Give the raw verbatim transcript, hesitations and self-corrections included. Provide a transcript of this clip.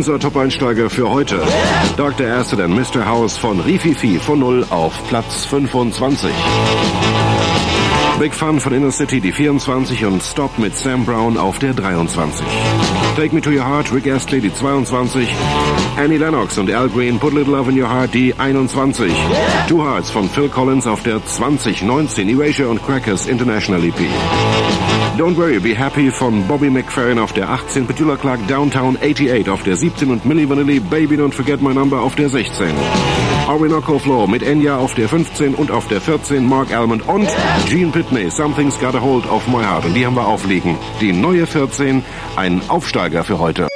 unser Top-Einsteiger für heute. Doktor Acid and Mister House von Rififi von null auf Platz fünfundzwanzig. Big Fun von Inner City die vierundzwanzig und Stop mit Sam Brown auf der dreiundzwanzig. Take Me To Your Heart, Rick Astley die zweiundzwanzig. Annie Lennox und Al Green, Put a Little Love in Your Heart die einundzwanzig. Two Hearts von Phil Collins auf der zwanzig. neunzehn Erasure und Crackers International E P. Don't Worry, Be Happy von Bobby McFerrin auf der achtzehn. Petula Clark, Downtown achtundachtzig auf der siebzehn und Milli Vanilli, Baby Don't Forget My Number auf der sechzehn. Orinoco Flow mit Enya auf der fünfzehn und auf der vierzehn Mark Almond und Gene Pitney, Something's Got a Hold of My Heart. Und die haben wir aufliegen. Die neue vierzehn, ein Aufsteiger für heute.